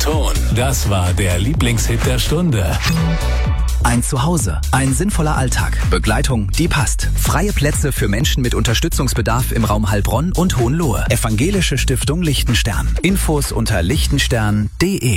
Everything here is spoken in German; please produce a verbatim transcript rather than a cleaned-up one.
Ton. Das war der Lieblingshit der Stunde. Ein Zuhause, ein sinnvoller Alltag, Begleitung, die passt. Freie Plätze für Menschen mit Unterstützungsbedarf im Raum Heilbronn und Hohenlohe. Evangelische Stiftung Lichtenstern. Infos unter lichtenstern punkt de.